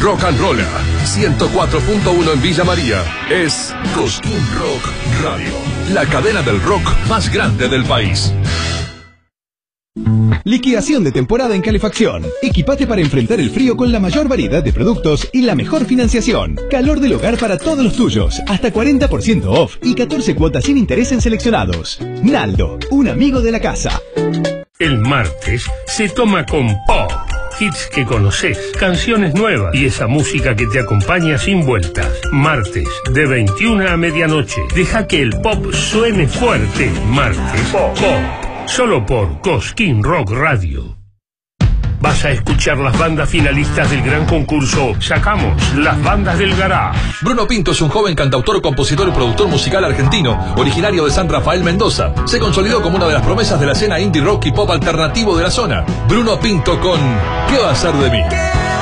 Rock and Rolla 104.1 en Villa María. Es Cosquín Rock Radio, la cadena del rock más grande del país. Liquidación de temporada en calefacción. Equipate para enfrentar el frío con la mayor variedad de productos y la mejor financiación. Calor del hogar para todos los tuyos. Hasta 40% off y 14 cuotas sin interés en seleccionados. Naldo, un amigo de la casa. El martes se toma con pop. Hits que conoces, canciones nuevas y esa música que te acompaña sin vueltas. Martes, de 21 a medianoche. Deja que el pop suene fuerte. Martes, pop. Solo por Cosquín Rock Radio. Vas a escuchar las bandas finalistas del gran concurso Sacamos las bandas del garage. Bruno Pinto es un joven cantautor, compositor y productor musical argentino, originario de San Rafael, Mendoza. Se consolidó como una de las promesas de la escena indie rock y pop alternativo de la zona. Bruno Pinto con ¿Qué va a ser de mí?